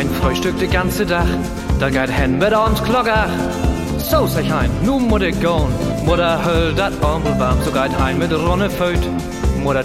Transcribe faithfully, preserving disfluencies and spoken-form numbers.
ein Frühstück de ganze Dach, da geht hen mit abends Glocker. So sag ich ein, nu muss ich gehen, Mutter höll dat Armbel warm, so geht hein mit Ronne Föt.